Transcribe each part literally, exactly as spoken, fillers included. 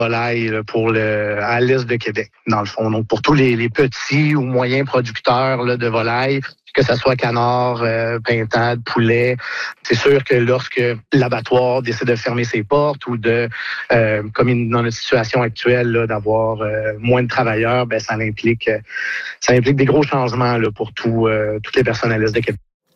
volaille là, pour le à l'est de Québec, dans le fond. Donc, pour tous les, les petits ou moyens producteurs là, de volaille, que ce soit canard, euh, pintade, poulet, c'est sûr que lorsque l'abattoir décide de fermer ses portes ou de, euh, comme dans notre situation actuelle, là, d'avoir euh, moins de travailleurs, ben ça implique, ça implique des gros changements là, pour tout, euh, toutes les personnes à l'est de Québec.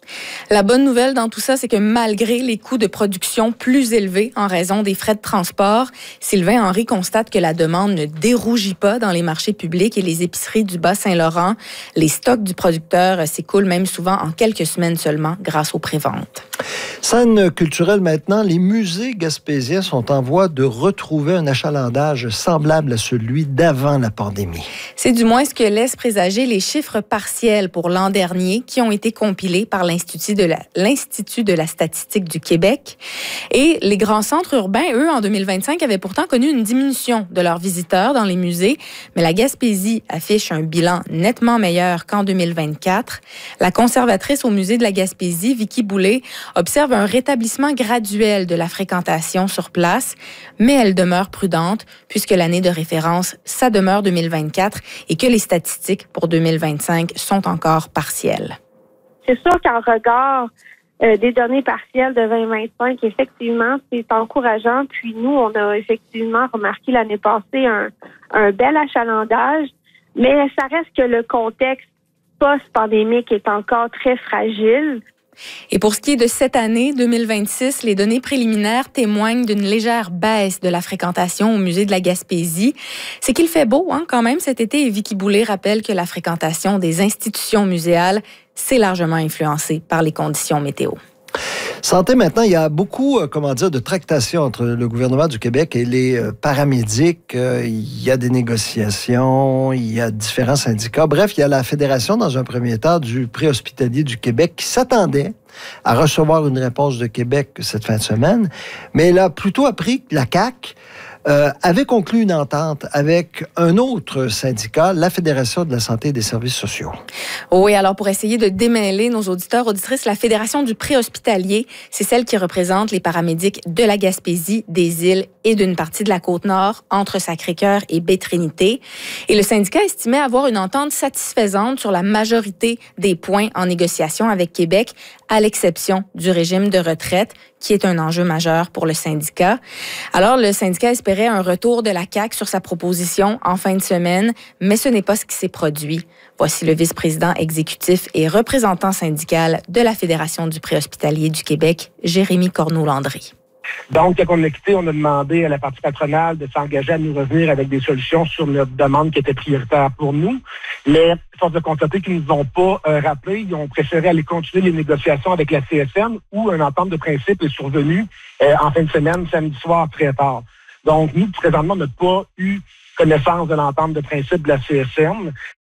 La bonne nouvelle dans tout ça, c'est que malgré les coûts de production plus élevés en raison des frais de transport, Sylvain Henry constate que la demande ne dérougit pas dans les marchés publics et les épiceries du Bas-Saint-Laurent. Les stocks du producteur s'écoulent même souvent en quelques semaines seulement grâce aux préventes. Scène culturelle maintenant, les musées gaspésiens sont en voie de retrouver un achalandage semblable à celui d'avant la pandémie. C'est du moins ce que laissent présager les chiffres partiels pour l'an dernier qui ont été compilés par l'Institut de la, l'Institut de la statistique du Québec. Et les grands centres urbains, eux, en deux mille vingt-cinq, avaient pourtant connu une diminution de leurs visiteurs dans les musées, mais la Gaspésie affiche un bilan nettement meilleur qu'en deux mille vingt-quatre. La conservatrice au musée de la Gaspésie, Vicky Boulay, observe un rétablissement graduel de la fréquentation sur place, mais elle demeure prudente puisque l'année de référence, ça demeure deux mille vingt-quatre et que les statistiques pour deux mille vingt-cinq sont encore partielles. C'est sûr qu'en regard euh, des données partielles de vingt vingt-cinq, effectivement, c'est encourageant. Puis nous, on a effectivement remarqué l'année passée un, un bel achalandage, mais ça reste que le contexte post-pandémique est encore très fragile. Et pour ce qui est de cette année, deux mille vingt-six, les données préliminaires témoignent d'une légère baisse de la fréquentation au musée de la Gaspésie. C'est qu'il fait beau hein, quand même cet été et Vicky Boulay rappelle que la fréquentation des institutions muséales s'est largement influencée par les conditions météo. Santé maintenant, il y a beaucoup, euh, comment dire, de tractations entre le gouvernement du Québec et les euh, paramédics. Euh, il y a des négociations, il y a différents syndicats. Bref, il y a la Fédération, dans un premier temps, du préhospitalier du Québec qui s'attendait à recevoir une réponse de Québec cette fin de semaine, mais elle a plutôt appris que la C A Q Euh, avait conclu une entente avec un autre syndicat, la Fédération de la santé et des services sociaux. Oui, alors pour essayer de démêler nos auditeurs, auditrices, la Fédération du préhospitalier, c'est celle qui représente les paramédics de la Gaspésie, des îles et d'une partie de la Côte-Nord, entre Sacré-Cœur et Baie-Trinité. Et le syndicat estimait avoir une entente satisfaisante sur la majorité des points en négociation avec Québec, à l'exception du régime de retraite, qui est un enjeu majeur pour le syndicat. Alors, le syndicat espérait un retour de la C A Q sur sa proposition en fin de semaine, mais ce n'est pas ce qui s'est produit. Voici le vice-président exécutif et représentant syndical de la Fédération du préhospitalier du Québec, Jérémy Corneau-Landry. Donc, quand on a quitté, on a demandé à la partie patronale de s'engager à nous revenir avec des solutions sur notre demande qui était prioritaire pour nous. Les forces de constater qu'ils ne nous ont pas euh, rappelé, ils ont préféré aller continuer les négociations avec la C S M où une entente de principe est survenue euh, en fin de semaine, samedi soir, très tard. Donc, nous, présentement, on n'a pas eu connaissance de l'entente de principe de la C S M.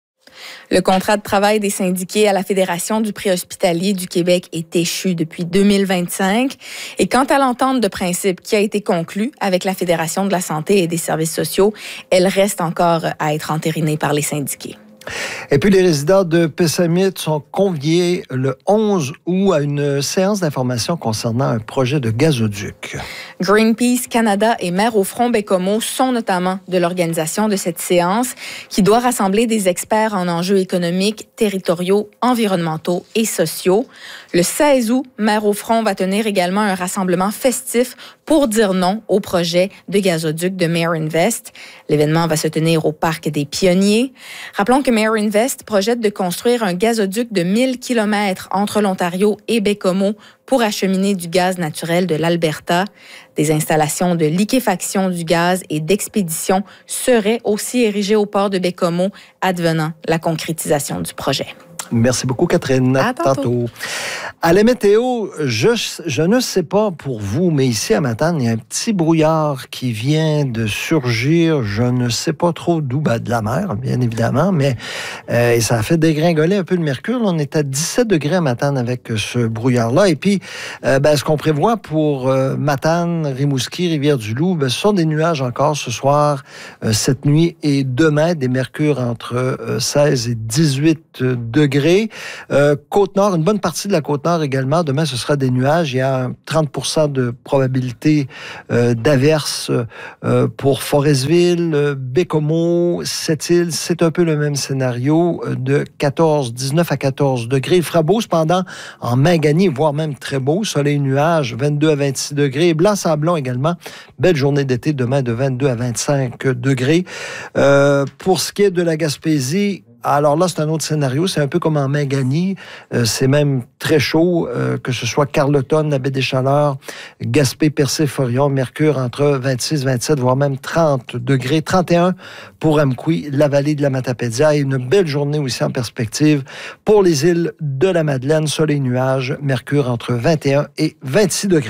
Le contrat de travail des syndiqués à la Fédération du préhospitalier du Québec est échu depuis deux mille vingt-cinq. Et quant à l'entente de principe qui a été conclue avec la Fédération de la santé et des services sociaux, elle reste encore à être entérinée par les syndiqués. Et puis, les résidents de Pessamit sont conviés le onze août à une séance d'information concernant un projet de gazoduc. Greenpeace Canada et Mères au front Baie-Comeau sont notamment de l'organisation de cette séance qui doit rassembler des experts en enjeux économiques, territoriaux, environnementaux et sociaux. Le seize août, Mères au front va tenir également un rassemblement festif pour dire non au projet de gazoduc de Mayor Invest. L'événement va se tenir au Parc des Pionniers. Rappelons que Mayor Invest projette de construire un gazoduc de mille kilomètres entre l'Ontario et Baie-Comeau pour acheminer du gaz naturel de l'Alberta. Des installations de liquéfaction du gaz et d'expédition seraient aussi érigées au port de Baie-Comeau, advenant la concrétisation du projet. Merci beaucoup, Catherine. À tantôt. tantôt. À la météo, je, je ne sais pas pour vous, mais ici à Matane, il y a un petit brouillard qui vient de surgir. Je ne sais pas trop d'où, ben, de la mer, bien évidemment, mais euh, et ça a fait dégringoler un peu le mercure. On est à dix-sept degrés à Matane avec ce brouillard-là. Et puis, euh, ben, ce qu'on prévoit pour euh, Matane, Rimouski, Rivière-du-Loup, ben, ce sont des nuages encore ce soir, euh, cette nuit et demain, des mercures entre euh, seize et dix-huit degrés. degrés. Euh, Côte-Nord, une bonne partie de la Côte-Nord également. Demain, ce sera des nuages. Il y a trente pour cent de probabilité euh, d'averses euh, pour Forestville, euh, Bécomo, Sept-Îles. C'est un peu le même scénario euh, de quatorze, dix-neuf à quatorze degrés. Il fera beau cependant en Mangani, voire même très beau. Soleil, nuages, vingt-deux à vingt-six degrés. Blanc-Sablon également. Belle journée d'été demain de vingt-deux à vingt-cinq degrés. Euh, pour ce qui est de la Gaspésie, alors là, c'est un autre scénario. C'est un peu comme en Mangani. Euh, c'est même très chaud, euh, que ce soit Carleton, la baie des Chaleurs, Gaspé, Percé, Forion, Mercure entre vingt-six, vingt-sept, voire même trente degrés. trente et un pour Amqui, la vallée de la Matapédia. Et une belle journée aussi en perspective pour les îles de la Madeleine. Soleil, nuages, Mercure entre vingt et un et vingt-six degrés.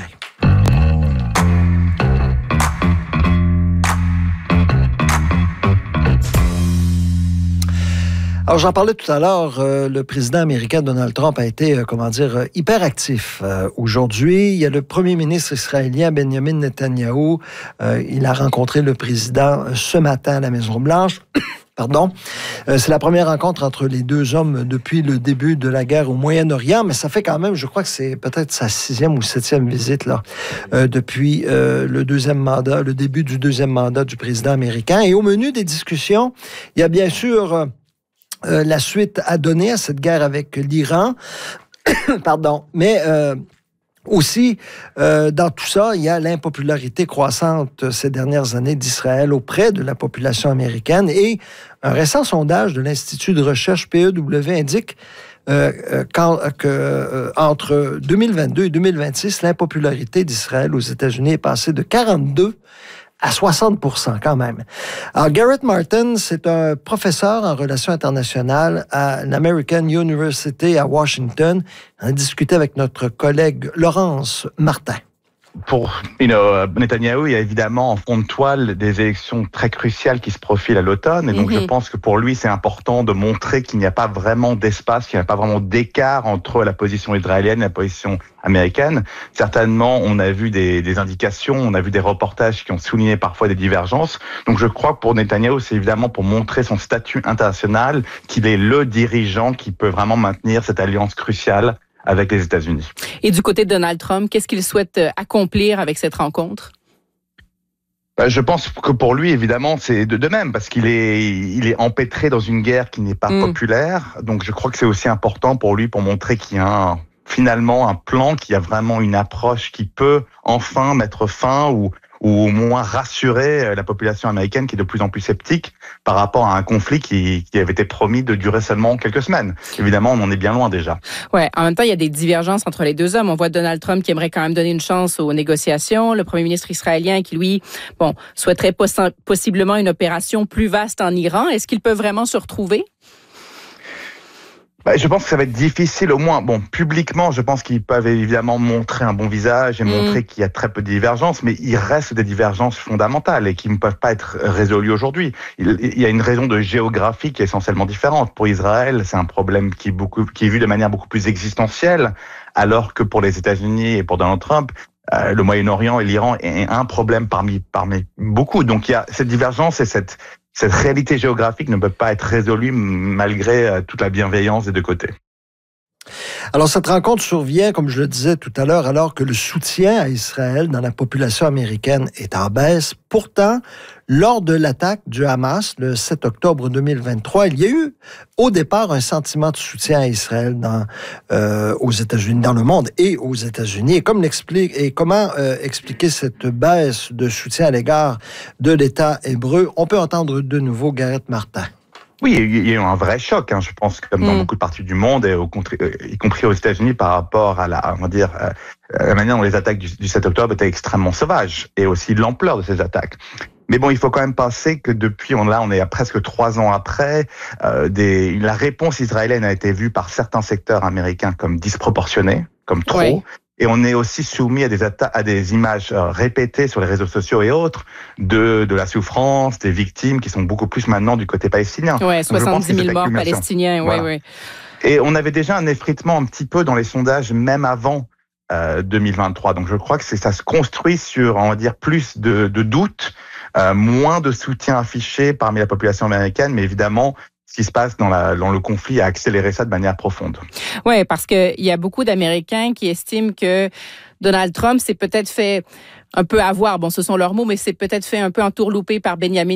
Alors, j'en parlais tout à l'heure, euh, le président américain Donald Trump a été, euh, comment dire, euh, hyper actif. Euh, aujourd'hui, il y a le premier ministre israélien Benjamin Netanyahou. Euh, il a rencontré le président euh, ce matin à la Maison-Blanche. Pardon. Euh, c'est la première rencontre entre les deux hommes depuis le début de la guerre au Moyen-Orient, mais ça fait quand même, je crois que c'est peut-être sa sixième ou septième visite là, euh, depuis euh, le deuxième mandat, le début du deuxième mandat du président américain. Et au menu des discussions, il y a bien sûr... Euh, Euh, la suite à donner à cette guerre avec l'Iran. Pardon. Mais euh, aussi, euh, dans tout ça, il y a l'impopularité croissante ces dernières années d'Israël auprès de la population américaine. Et un récent sondage de l'Institut de recherche P E W indique euh, quand, que euh, entre deux mille vingt-deux et deux mille vingt-six, l'impopularité d'Israël aux États-Unis est passée de quarante-deux à soixante pour cent quand même. Alors, Garrett Martin, c'est un professeur en relations internationales à l'American University à Washington. On a discuté avec notre collègue Laurence Martin. Pour you know, Netanyahou, il y a évidemment en fond de toile des élections très cruciales qui se profilent à l'automne. Et donc, mm-hmm. je pense que pour lui, c'est important de montrer qu'il n'y a pas vraiment d'espace, qu'il n'y a pas vraiment d'écart entre la position israélienne et la position américaine. Certainement, on a vu des, des indications, on a vu des reportages qui ont souligné parfois des divergences. Donc, je crois que pour Netanyahou, c'est évidemment pour montrer son statut international, qu'il est le dirigeant qui peut vraiment maintenir cette alliance cruciale avec les États-Unis. Et du côté de Donald Trump, qu'est-ce qu'il souhaite accomplir avec cette rencontre? Je pense que pour lui, évidemment, c'est de, de même, parce qu'il est, il est empêtré dans une guerre qui n'est pas mmh. populaire. Donc, je crois que c'est aussi important pour lui pour montrer qu'il y a un, finalement un plan, qu'il y a vraiment une approche qui peut enfin mettre fin ou ou au moins rassurer la population américaine qui est de plus en plus sceptique par rapport à un conflit qui, qui avait été promis de durer seulement quelques semaines. Évidemment, on en est bien loin déjà. Ouais, en même temps, il y a des divergences entre les deux hommes. On voit Donald Trump qui aimerait quand même donner une chance aux négociations, le premier ministre israélien qui, lui, bon, souhaiterait poss- possiblement une opération plus vaste en Iran. Est-ce qu'ils peuvent vraiment se retrouver? Je pense que ça va être difficile, au moins, bon, publiquement, je pense qu'ils peuvent évidemment montrer un bon visage et mmh. montrer qu'il y a très peu de divergences, mais il reste des divergences fondamentales et qui ne peuvent pas être résolues aujourd'hui. Il, il y a une raison de géographie qui est essentiellement différente. Pour Israël, c'est un problème qui est, beaucoup, qui est vu de manière beaucoup plus existentielle, alors que pour les États-Unis et pour Donald Trump, euh, le Moyen-Orient et l'Iran est un problème parmi, parmi beaucoup. Donc il y a cette divergence et cette Cette réalité géographique ne peut pas être résolue malgré toute la bienveillance des deux côtés. Alors, cette rencontre survient, comme je le disais tout à l'heure, alors que le soutien à Israël dans la population américaine est en baisse. Pourtant, lors de l'attaque du Hamas, le sept octobre deux mille vingt-trois, il y a eu au départ un sentiment de soutien à Israël dans, euh, aux États-Unis, dans le monde et aux États-Unis. Et, comme l'explique, et comment euh, expliquer cette baisse de soutien à l'égard de l'État hébreu? On peut entendre de nouveau Garrett Martin. Oui, il y a eu un vrai choc, hein, je pense, comme dans mmh. beaucoup de parties du monde, et au, y compris aux États-Unis, par rapport à la, on va dire, à la manière dont les attaques du, du sept octobre étaient extrêmement sauvages, et aussi l'ampleur de ces attaques. Mais bon, il faut quand même penser que depuis, on, là, on est à presque trois ans après, euh, des, la réponse israélienne a été vue par certains secteurs américains comme disproportionnée, comme trop. Oui. Et on est aussi soumis à des atta- à des images euh, répétées sur les réseaux sociaux et autres de de la souffrance des victimes qui sont beaucoup plus maintenant du côté palestinien. Ouais, soixante-dix mille morts palestiniens. Voilà. Ouais, ouais. Et on avait déjà un effritement un petit peu dans les sondages même avant euh, deux mille vingt-trois. Donc je crois que c'est ça se construit sur, on va dire, plus de de doutes, euh, moins de soutien affiché parmi la population américaine, mais évidemment, ce qui se passe dans, la, dans le conflit a accéléré ça de manière profonde. Oui, parce qu'il y a beaucoup d'Américains qui estiment que Donald Trump s'est peut-être fait un peu avoir, bon, ce sont leurs mots, mais c'est peut-être fait un peu entourlouper par Benjamin